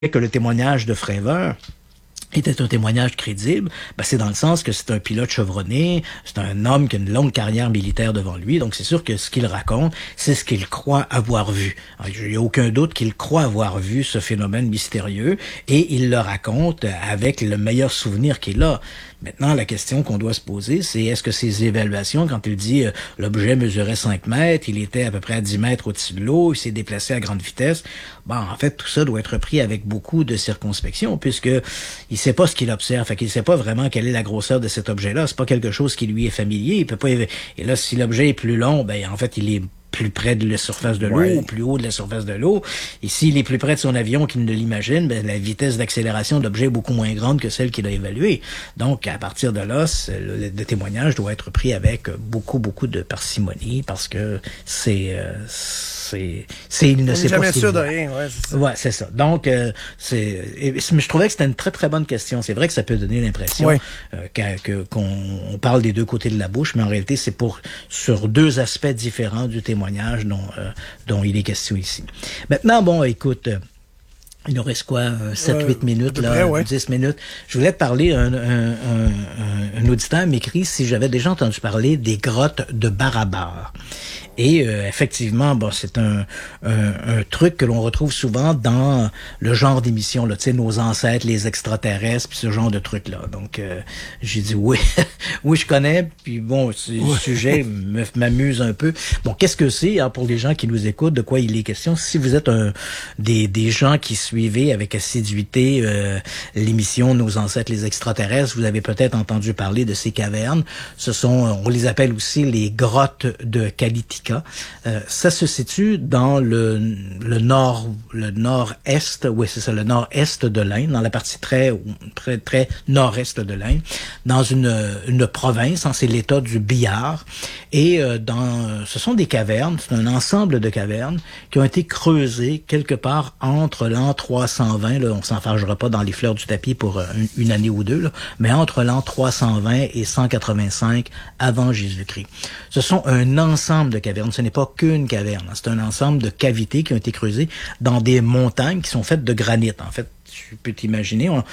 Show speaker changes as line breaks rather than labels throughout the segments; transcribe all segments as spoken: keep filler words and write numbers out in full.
que le témoignage de Fravor était un témoignage crédible, ben c'est dans le sens que c'est un pilote chevronné, c'est un homme qui a une longue carrière militaire devant lui, donc c'est sûr que ce qu'il raconte, c'est ce qu'il croit avoir vu. Alors, il n'y a aucun doute qu'il croit avoir vu ce phénomène mystérieux, et il le raconte avec le meilleur souvenir qu'il a. Maintenant, la question qu'on doit se poser, c'est est-ce que ces évaluations, quand il dit euh, l'objet mesurait cinq mètres, il était à peu près à dix mètres au-dessus de l'eau, il s'est déplacé à grande vitesse, bon, en fait, tout ça doit être pris avec beaucoup de circonspection, puisque il sait pas ce qu'il observe, fait qu'il sait pas vraiment quelle est la grosseur de cet objet-là, c'est pas quelque chose qui lui est familier, il peut pas, et là, si l'objet est plus long, ben, en fait, il est plus près de la surface de l'eau, ouais. ou plus haut de la surface de l'eau. Et s'il est plus près de son avion qu'il ne l'imagine, ben, la vitesse d'accélération de l'objet est beaucoup moins grande que celle qu'il a évaluée. Donc, à partir de là, le, le témoignage doit être pris avec beaucoup, beaucoup de parcimonie parce que c'est... Euh, c'est, c'est, il ne sait
jamais
pas ce
sûr de rien, ouais, c'est ça.
Ouais, c'est ça. Donc, euh, c'est, et, mais je trouvais que c'était une très, très bonne question. C'est vrai que ça peut donner l'impression
ouais.
euh, qu'à, que, qu'on on parle des deux côtés de la bouche, mais en réalité, c'est pour sur deux aspects différents du témoignage dont, euh, dont il est question ici. Maintenant, bon, écoute... Euh, il nous reste quoi, sept huit euh, minutes, là, près, ouais. dix minutes. Je voulais te parler, un, un, un, un auditeur m'écrit si j'avais déjà entendu parler des grottes de Barabar. Et euh, effectivement, bon, c'est un, un, un truc que l'on retrouve souvent dans le genre d'émission, là, tu sais, nos ancêtres, les extraterrestres, puis ce genre de trucs-là. Donc, euh, j'ai dit oui, oui, je connais, puis bon, ouais. le sujet m'amuse un peu. Bon, qu'est-ce que c'est, hein, pour les gens qui nous écoutent, de quoi il est question? Si vous êtes un des, des gens qui suivez avec assiduité euh, l'émission Nos ancêtres, les extraterrestres, vous avez peut-être entendu parler de ces cavernes. Ce sont, on les appelle aussi les grottes de Kalitika. Euh, ça se situe dans le, le nord, le nord-est, oui c'est ça, le nord-est de l'Inde, dans la partie très, très, très nord-est de l'Inde, dans une, une province, hein, c'est l'état du Bihar. Et euh, dans, ce sont des cavernes, c'est un ensemble de cavernes qui ont été creusées quelque part entre l'an trois cent vingt, là, on s'enfargera pas dans les fleurs du tapis pour euh, une, une année ou deux, là, mais entre l'an trois cent vingt et cent quatre-vingt-cinq avant Jésus-Christ. Ce sont un ensemble de cavernes, ce n'est pas qu'une caverne, c'est un ensemble de cavités qui ont été creusées dans des montagnes qui sont faites de granit. En fait, tu peux t'imaginer, on,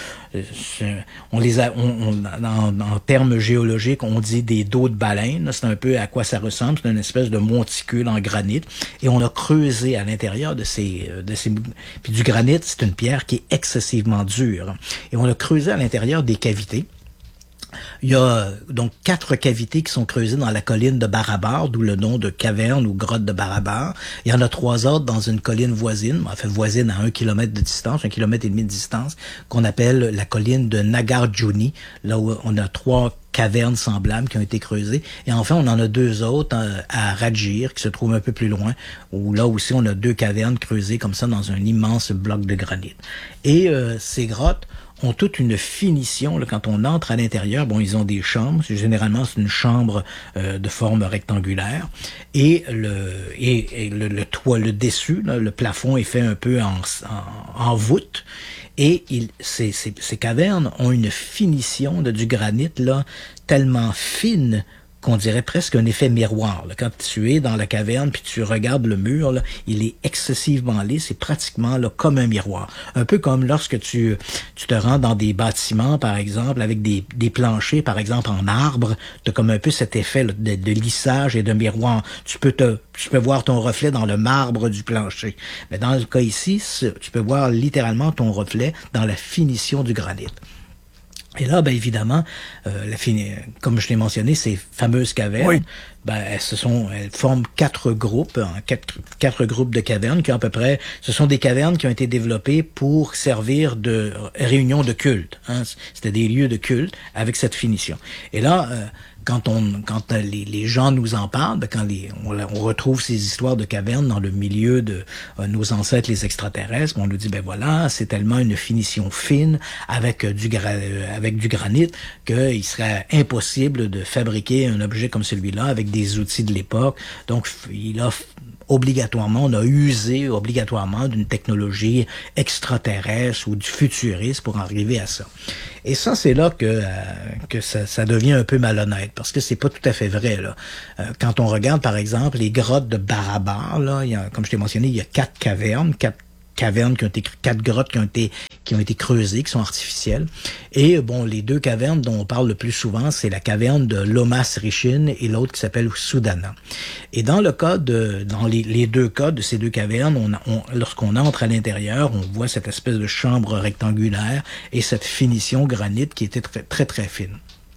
on les a, on, on, en, en termes géologiques, on dit des dos de baleine. C'est un peu à quoi ça ressemble. C'est une espèce de monticule en granit. Et on a creusé à l'intérieur de ces, de ces, puis du granit, c'est une pierre qui est excessivement dure. Et on a creusé à l'intérieur des cavités. Il y a donc quatre cavités qui sont creusées dans la colline de Barabar, d'où le nom de caverne ou grotte de Barabar. Il y en a trois autres dans une colline voisine, en fait voisine à un kilomètre de distance, un kilomètre et demi de distance, qu'on appelle la colline de Nagarjuni, là où on a trois cavernes semblables qui ont été creusées. Et enfin, on en a deux autres à Rajgir, qui se trouvent un peu plus loin, où là aussi, on a deux cavernes creusées comme ça dans un immense bloc de granit. Et euh, ces grottes ont toute une finition. Là, quand on entre à l'intérieur, bon, ils ont des chambres. Généralement, c'est une chambre euh, de forme rectangulaire. Et le et, et le, le toit, le dessus, là, le plafond est fait un peu en, en, en voûte. Et il, ces, ces, ces cavernes ont une finition de, du granit là tellement fine qu'on dirait presque un effet miroir. Là. Quand tu es dans la caverne puis tu regardes le mur, là, il est excessivement lisse, c'est pratiquement là, comme un miroir. Un peu comme lorsque tu, tu te rends dans des bâtiments, par exemple, avec des, des planchers, par exemple en arbre, tu as comme un peu cet effet là, de, de lissage et de miroir. Tu peux te tu peux voir ton reflet dans le marbre du plancher. Mais dans le cas ici, tu peux voir littéralement ton reflet dans la finition du granit. Et là, ben évidemment, euh, la fini- comme je l'ai mentionné, ces fameuses cavernes, oui. ben elles, se sont, elles forment quatre groupes, hein, quatre, quatre groupes de cavernes qui ont à peu près, ce sont des cavernes qui ont été développées pour servir de réunion de culte. Hein, c'était des lieux de culte avec cette finition. Et là, euh, quand on, quand les, les gens nous en parlent, ben quand les, on, on retrouve ces histoires de cavernes dans le milieu de euh, nos ancêtres les extraterrestres, on nous dit ben voilà, c'est tellement une finition fine avec euh, du gra, euh, avec du granit qu'il serait impossible de fabriquer un objet comme celui-là avec des outils de l'époque. Donc il a obligatoirement, on a usé obligatoirement d'une technologie extraterrestre ou du futuriste pour en arriver à ça. Et ça, c'est là que euh, que ça, ça devient un peu malhonnête, parce que c'est pas tout à fait vrai, là. Euh, quand on regarde, par exemple, les grottes de Barabar, là, il y a, comme je t'ai mentionné, il y a quatre cavernes, quatre cavernes qui ont été, quatre grottes qui ont été, qui ont été creusées, qui sont artificielles. Et bon, les deux cavernes dont on parle le plus souvent, c'est la caverne de Lomas Rishin et l'autre qui s'appelle Sudana. Et dans le cas de, dans les, les deux cas de ces deux cavernes, on, on, lorsqu'on entre à l'intérieur, on voit cette espèce de chambre rectangulaire et cette finition granite qui était très, très, très fine.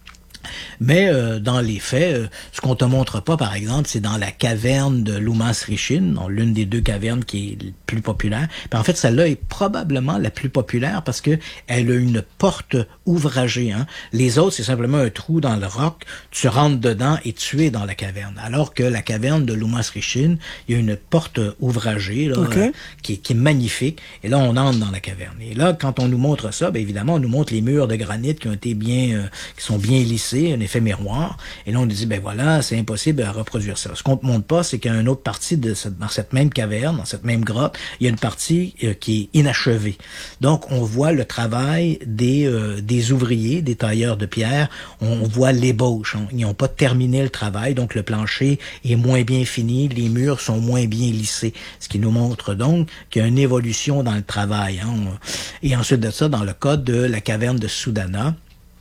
Mais euh, dans les faits, euh, ce qu'on te montre pas, par exemple, c'est dans la caverne de Lomas Rishin, l'une des deux cavernes qui est la plus populaire. Puis en fait, celle-là est probablement la plus populaire parce que elle a une porte ouvragée. Hein. Les autres, c'est simplement un trou dans le roc. Tu rentres dedans et tu es dans la caverne. Alors que la caverne de Lomas Rishin, il y a une porte ouvragée là, okay. euh, qui, qui est magnifique. Et là, on entre dans la caverne. Et là, quand on nous montre ça, bien évidemment, on nous montre les murs de granit qui ont été bien, euh, qui sont bien lissés, un effet miroir, et là on nous dit, ben voilà, c'est impossible à reproduire ça. Ce qu'on ne te montre pas, c'est qu'il y a une autre partie de cette, dans cette même caverne, dans cette même grotte, il y a une partie euh, qui est inachevée. Donc on voit le travail des, euh, des ouvriers, des tailleurs de pierre, on voit l'ébauche, hein. Ils n'ont pas terminé le travail, donc le plancher est moins bien fini, les murs sont moins bien lissés, ce qui nous montre donc qu'il y a une évolution dans le travail. Hein. Et ensuite de ça, dans le cas de la caverne de Sudana,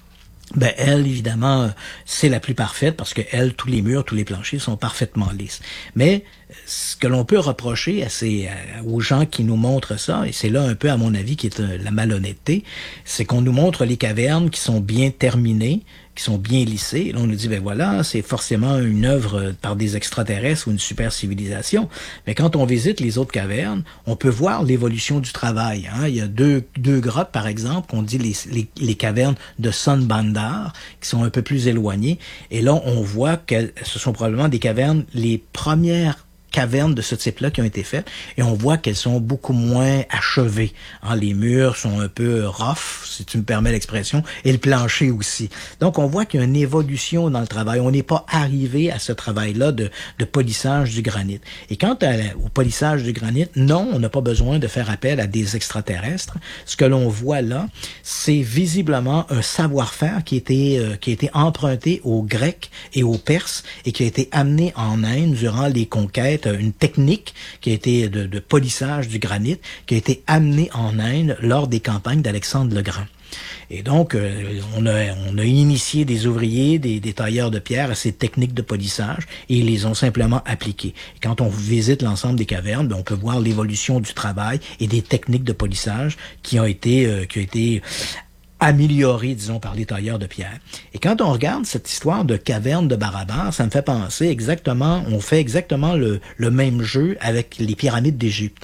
ben elle, évidemment, c'est la plus parfaite parce que elle, tous les murs, tous les planchers sont parfaitement lisses. Mais ce que l'on peut reprocher à ces, à, aux gens qui nous montrent ça, et c'est là un peu, à mon avis, qui est euh, la malhonnêteté, c'est qu'on nous montre les cavernes qui sont bien terminées, qui sont bien lissées. Et là, on nous dit, ben voilà, c'est forcément une œuvre par des extraterrestres ou une super civilisation. Mais quand on visite les autres cavernes, on peut voir l'évolution du travail. Hein. Il y a deux, deux grottes, par exemple, qu'on dit les, les, les cavernes de Sunbandar, qui sont un peu plus éloignées. Et là, on voit que ce sont probablement des cavernes, les premières cavernes de ce type-là qui ont été faites, et on voit qu'elles sont beaucoup moins achevées. Hein, les murs sont un peu rough, si tu me permets l'expression, et le plancher aussi. Donc, on voit qu'il y a une évolution dans le travail. On n'est pas arrivé à ce travail-là de, de polissage du granit. Et quant à la, au polissage du granit, non, on n'a pas besoin de faire appel à des extraterrestres. Ce que l'on voit là, c'est visiblement un savoir-faire qui a été, euh, qui a été emprunté aux Grecs et aux Perses et qui a été amené en Inde durant les conquêtes, une technique qui a été de, de polissage du granit, qui a été amenée en Inde lors des campagnes d'Alexandre le Grand. Et donc, euh, on, a, on a initié des ouvriers, des, des tailleurs de pierre à ces techniques de polissage et ils les ont simplement appliquées. Et quand on visite l'ensemble des cavernes, ben, on peut voir l'évolution du travail et des techniques de polissage qui ont été, euh, qui ont été amélioré, disons, par les tailleurs de pierre. Et quand on regarde cette histoire de caverne de Barabar, ça me fait penser exactement, on fait exactement le, le même jeu avec les pyramides d'Égypte.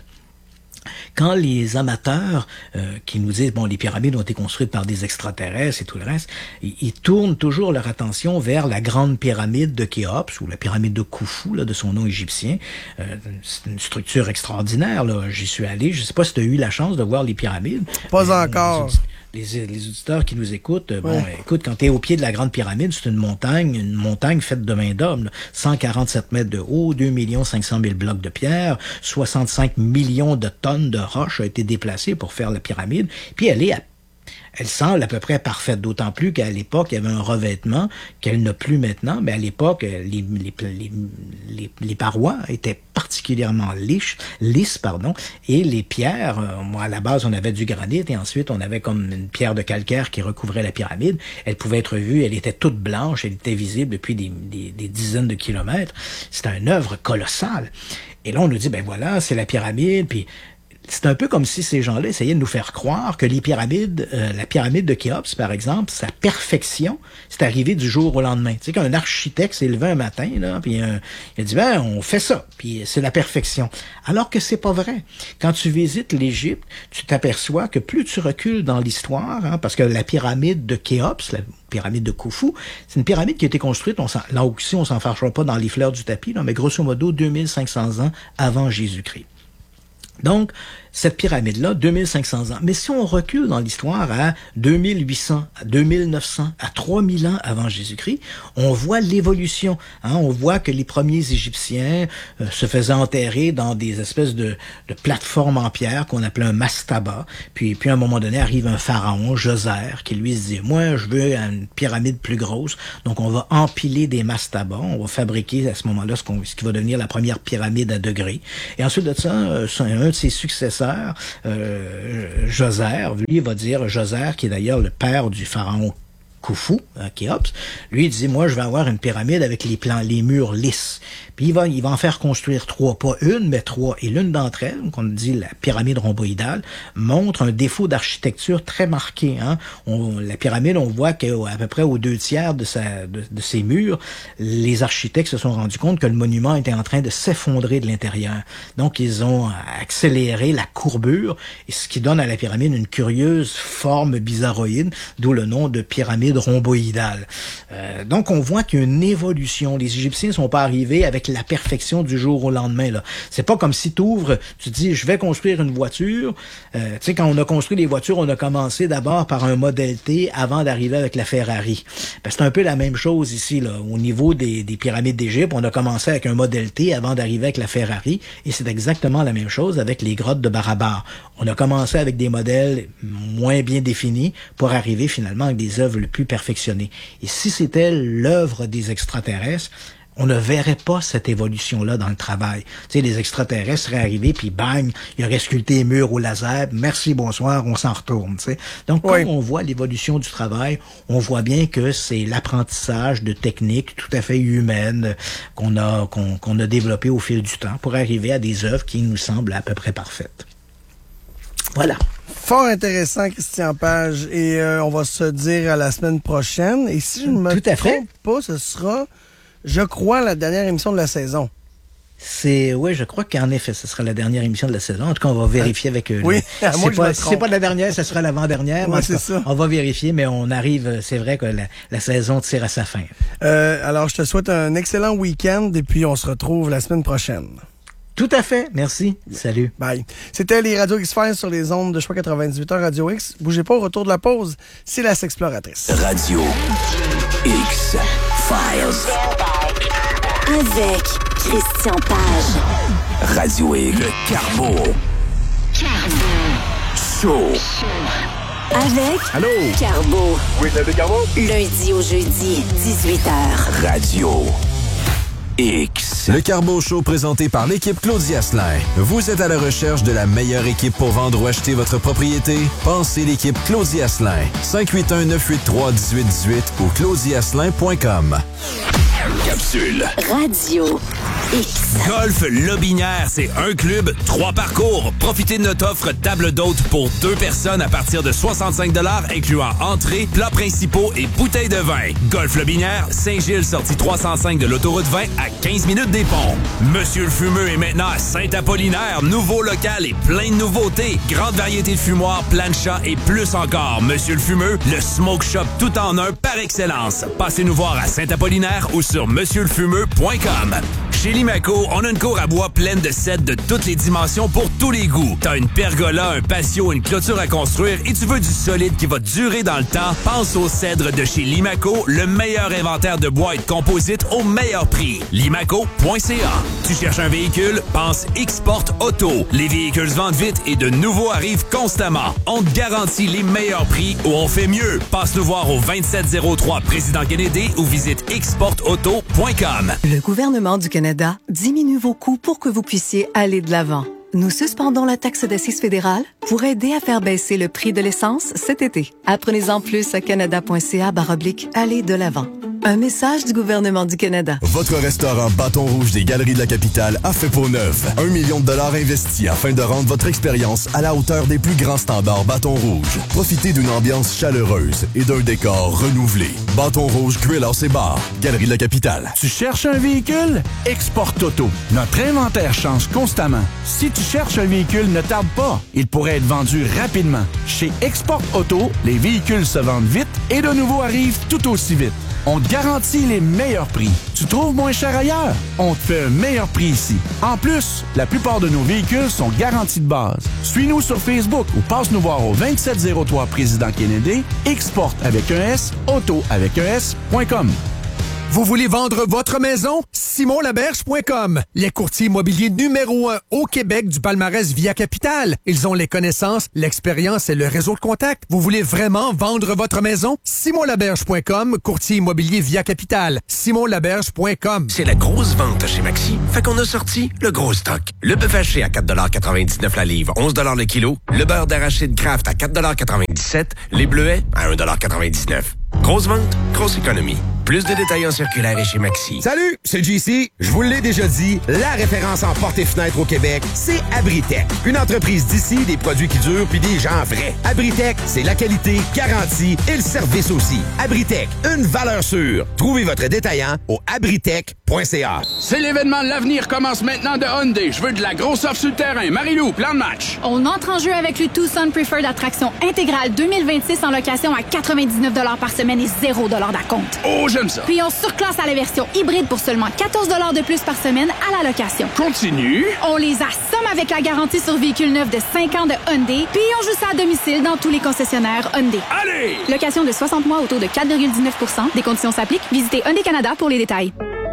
Quand les amateurs euh, qui nous disent, bon, les pyramides ont été construites par des extraterrestres et tout le reste, ils, ils tournent toujours leur attention vers la grande pyramide de Khéops, ou la pyramide de Khufu, là, de son nom égyptien. Euh, c'est une structure extraordinaire, là. J'y suis allé. Je sais pas si tu as eu la chance de voir les pyramides.
Pas euh, encore.
Les, les auditeurs qui nous écoutent, ouais. bon, écoute, quand t'es au pied de la Grande Pyramide, c'est une montagne, une montagne faite de main d'homme, là. cent quarante-sept mètres de haut, deux millions cinq cent mille blocs de pierre, soixante-cinq millions de tonnes de roches ont été déplacées pour faire la pyramide, puis elle est à Elle semble à peu près parfaite, d'autant plus qu'à l'époque, il y avait un revêtement qu'elle n'a plus maintenant, mais à l'époque, les, les, les, les, les parois étaient particulièrement lisses, lisses, pardon, et les pierres, euh, moi, à la base, on avait du granit, et ensuite, on avait comme une pierre de calcaire qui recouvrait la pyramide. Elle pouvait être vue, elle était toute blanche, elle était visible depuis des, des, des dizaines de kilomètres. C'était une œuvre colossale. Et là, on nous dit, ben voilà, c'est la pyramide, puis c'est un peu comme si ces gens-là essayaient de nous faire croire que les pyramides, euh, la pyramide de Khéops, par exemple, sa perfection, c'est arrivé du jour au lendemain. Tu sais, qu'un architecte s'est levé un matin, là, puis euh, il a dit, ben, on fait ça, puis c'est la perfection. Alors que c'est pas vrai. Quand tu visites l'Égypte, tu t'aperçois que plus tu recules dans l'histoire, hein, parce que la pyramide de Khéops, la pyramide de Khufu, c'est une pyramide qui a été construite, on s'en, là aussi, on s'en fâchera pas dans les fleurs du tapis, là, mais grosso modo, deux mille cinq cents ans avant Jésus-Christ. Donc, cette pyramide-là, deux mille cinq cents ans. Mais si on recule dans l'histoire à deux mille huit cents, à deux mille neuf cents, à trois mille ans avant Jésus-Christ, on voit l'évolution. Hein? On voit que les premiers Égyptiens euh, se faisaient enterrer dans des espèces de, de plateformes en pierre qu'on appelait un mastaba. Puis, puis à un moment donné, arrive un pharaon, Djoser, qui lui se dit, moi, je veux une pyramide plus grosse. Donc, on va empiler des mastabas. On va fabriquer à ce moment-là ce, qu'on, ce qui va devenir la première pyramide à degrés. Et ensuite de ça, un de ses successeurs, professeur, euh, Joser, lui, il va dire, Joser, qui est d'ailleurs le père du pharaon Khufu, hein, Khéops, lui, il dit, moi, je vais avoir une pyramide avec les plans, les murs lisses. Puis il va, il va en faire construire trois, pas une, mais trois. Et l'une d'entre elles, qu'on dit la pyramide rhomboïdale, montre un défaut d'architecture très marqué. Hein. On, la pyramide, on voit qu'à peu près aux deux tiers de, sa, de, de ses murs, les architectes se sont rendus compte que le monument était en train de s'effondrer de l'intérieur. Donc, ils ont accéléré la courbure, et ce qui donne à la pyramide une curieuse forme bizarroïde, d'où le nom de pyramide rhomboïdale. Euh, donc, on voit qu'il y a une évolution. Les Égyptiens ne sont pas arrivés avec la perfection du jour au lendemain. Là. C'est pas comme si tu ouvres, tu te dis, je vais construire une voiture. Euh, tu sais, quand on a construit les voitures, on a commencé d'abord par un modèle T avant d'arriver avec la Ferrari. Ben, c'est un peu la même chose ici, là. Au niveau des, des pyramides d'Égypte, on a commencé avec un modèle T avant d'arriver avec la Ferrari. Et c'est exactement la même chose avec les grottes de Barabar. On a commencé avec des modèles moins bien définis pour arriver finalement avec des œuvres les plus perfectionnées. Et si c'était l'œuvre des extraterrestres, on ne verrait pas cette évolution-là dans le travail. Tu sais, les extraterrestres seraient arrivés, puis bang, ils auraient sculpté les murs au laser, merci, bonsoir, on s'en retourne. Tu sais. Donc, oui. Quand on voit l'évolution du travail, on voit bien que c'est l'apprentissage de techniques tout à fait humaines qu'on a, qu'on, qu'on a développées au fil du temps pour arriver à des œuvres qui nous semblent à peu près parfaites. Voilà.
Fort intéressant, Christian Page. Et euh, on va se dire à la semaine prochaine. Et si je ne me
Tout à fait.
trompe pas, ce sera... Je crois la dernière émission de la saison.
C'est oui, je crois qu'en effet, ce sera la dernière émission de la saison. En tout cas, on va vérifier avec eux.
Oui, à
c'est
moi
pas,
je me
si
trompe.
c'est pas la dernière, ce sera l'avant-dernière.
Oui,
mais
c'est ça.
On va vérifier, mais on arrive. C'est vrai que la, la saison tire à sa fin.
Euh, alors, je te souhaite un excellent week-end et puis on se retrouve la semaine prochaine.
Tout à fait. Merci. Salut.
Bye. C'était les Radio X-Files sur les ondes de Choix quatre-vingt-dix-huit heures Radio X. Bougez pas, au retour de la pause, c'est la Sexploratrice.
Radio X-Files.
Avec Christian Page.
Radio X. Le Carbo.
Carbo.
Show.
Avec
Allô?
Carbo.
Oui, c'est le Carbo.
Lundi au jeudi, dix-huit heures.
Radio X.
Le Carbo Show présenté par l'équipe Claudia Asselin. Vous êtes à la recherche de la meilleure équipe pour vendre ou acheter votre propriété? Pensez l'équipe Claudia Asselin. cinq huit un, neuf huit trois, un huit un huit ou claudia asselin point com.
Capsule.
Radio X.
Golf Lobinière, c'est un club, trois parcours. Profitez de notre offre table d'hôte pour deux personnes à partir de soixante-cinq dollars, incluant entrée, plats principaux et bouteilles de vin. Golf Lobinière, Saint-Gilles, sortie trois cent cinq de l'autoroute vingt à quinze minutes des ponts. Monsieur le Fumeux est maintenant à Saint-Apollinaire, nouveau local et plein de nouveautés. Grande variété de fumoirs, planchas et plus encore. Monsieur le Fumeux, le smoke shop tout en un par excellence. Passez nous voir à Saint-Apollinaire ou sur monsieur le fumeux point com. Chez Limaco, on a une cour à bois pleine de sets de toutes les dimensions pour tous les goûts. T'as une pergola, un patio, une clôture à construire et tu veux du solide qui va durer dans le temps? Pense au cèdre de chez Limaco, le meilleur inventaire de bois et de composite au meilleur prix. limaco point c a. Tu cherches un véhicule? Pense X-Port Auto. Les véhicules se vendent vite et de nouveaux arrivent constamment. On te garantit les meilleurs prix ou on fait mieux. Passe nous voir au vingt-sept zéro trois Président Kennedy ou visite x port auto point com.
Le gouvernement du Canada diminue vos coûts pour que vous puissiez aller de l'avant. Nous suspendons la taxe d'assises fédérale pour aider à faire baisser le prix de l'essence cet été. Apprenez-en plus à canada point c a barre oblique aller de l'avant. Un message du gouvernement du Canada.
Votre restaurant Bâton Rouge des Galeries de la Capitale a fait peau neuve. Un million de dollars investis afin de rendre votre expérience à la hauteur des plus grands standards Bâton Rouge. Profitez d'une ambiance chaleureuse et d'un décor renouvelé. Bâton Rouge, Grill House et Bar, Galerie de la Capitale.
Tu cherches un véhicule? Export Auto. Notre inventaire change constamment. Si tu cherches un véhicule, ne tarde pas. Il pourrait être vendu rapidement. Chez Export Auto, les véhicules se vendent vite et de nouveaux arrivent tout aussi vite. On te garantit les meilleurs prix. Tu trouves moins cher ailleurs? On te fait un meilleur prix ici. En plus, la plupart de nos véhicules sont garantis de base. Suis-nous sur Facebook ou passe nous voir au vingt-sept zéro trois Président Kennedy, Export avec un S, Auto avec un S, point com.
Vous voulez vendre votre maison? Simon Laberge point com, les courtiers immobiliers numéro un au Québec du palmarès Via Capital. Ils ont les connaissances, l'expérience et le réseau de contacts. Vous voulez vraiment vendre votre maison? Simon Laberge point com, courtier immobilier Via Capital. Simon Laberge point com.
C'est la grosse vente chez Maxi, fait qu'on a sorti le gros stock. Le bœuf haché à quatre dollars quatre-vingt-dix-neuf la livre, onze dollars le kilo. Le beurre d'arachide Kraft à quatre dollars quatre-vingt-dix-sept. Les bleuets à un dollar quatre-vingt-dix-neuf. Grosse vente, grosse économie. Plus de détails en circulaire et chez Maxi.
Salut, c'est J C. Je vous l'ai déjà dit, la référence en portes et fenêtres au Québec, c'est Abritech. Une entreprise d'ici, des produits qui durent puis des gens vrais. Abritech, c'est la qualité, garantie et le service aussi. Abritech, une valeur sûre. Trouvez votre détaillant au abritech point c a.
C'est l'événement de l'avenir commence maintenant de Hyundai. Je veux de la grosse offre sur le terrain. Marie-Lou, plan de match.
On entre en jeu avec le Tucson Preferred Attraction intégrale deux mille vingt-six en location à quatre-vingt-dix-neuf dollars par semaine et zéro dollars d'acompte.
Oh, j'aime ça.
Puis on surclasse à la version hybride pour seulement quatorze dollars de plus par semaine à la location.
Continue.
On les assomme avec la garantie sur véhicule neuf de cinq ans de Hyundai, puis on joue ça à domicile dans tous les concessionnaires Hyundai.
Allez!
Location de soixante mois au taux de quatre virgule dix-neuf pour cent. Des conditions s'appliquent. Visitez Hyundai Canada pour les détails.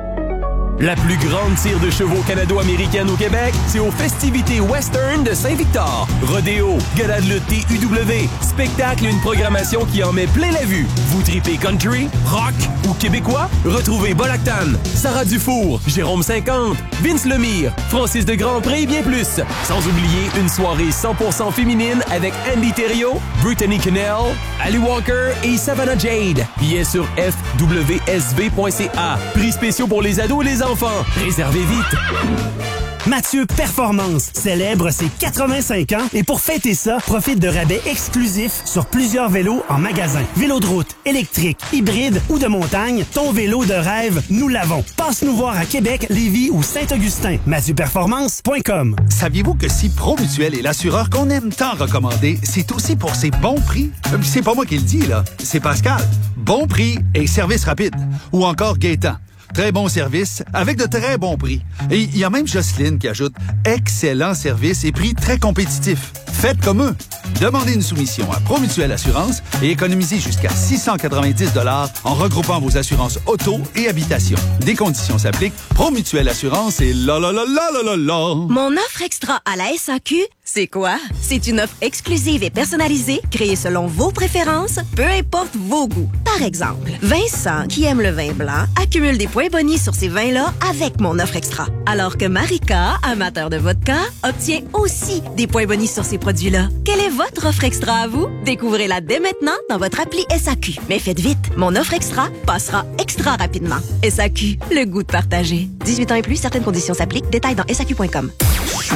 La plus grande tire de chevaux canado-américaine au Québec, c'est aux festivités western de Saint-Victor. Rodéo, galade de T U W, spectacle et une programmation qui en met plein la vue. Vous tripez country, rock ou québécois? Retrouvez Bolactan, Sarah Dufour, Jérôme cinquante, Vince Lemire, Francis de Grandpré et bien plus. Sans oublier une soirée cent pour cent féminine avec Andy Thériault, Brittany Cannell, Ali Walker et Savannah Jade. Billets sur f w s v point c a. Prix spéciaux pour les ados et les enfants. Réservez vite.
Mathieu Performance célèbre ses quatre-vingt-cinq ans et pour fêter ça, profite de rabais exclusifs sur plusieurs vélos en magasin. Vélo de route, électrique, hybride ou de montagne, ton vélo de rêve, nous l'avons. Passe nous voir à Québec, Lévis ou Saint-Augustin. mathieu performance point com.
Saviez-vous que si Promutuel est l'assureur qu'on aime tant recommander, c'est aussi pour ses bons prix? C'est pas moi qui le dis, là. C'est Pascal. Bon prix et service rapide. Ou encore Gaétan. Très bon service, avec de très bons prix. Et il y a même Jocelyne qui ajoute « Excellent service et prix très compétitifs ». Faites comme eux. Demandez une soumission à Promutuel Assurance et économisez jusqu'à six cent quatre-vingt-dix dollars en regroupant vos assurances auto et habitation. Des conditions s'appliquent. Promutuel Assurance et la la la la la la la.
Mon offre extra à la S A Q, c'est quoi? C'est une offre exclusive et personnalisée, créée selon vos préférences, peu importe vos goûts. Par exemple, Vincent, qui aime le vin blanc, accumule des points bonus sur ces vins-là avec mon offre extra. Alors que Marika, amateur de vodka, obtient aussi des points bonus sur ces produits-là. Quelle est votre offre extra à vous? Découvrez-la dès maintenant dans votre appli S A Q. Mais faites vite, mon offre extra passera extra rapidement. S A Q, le goût de partager. dix-huit ans et plus, certaines conditions s'appliquent. Détails dans S A Q point com.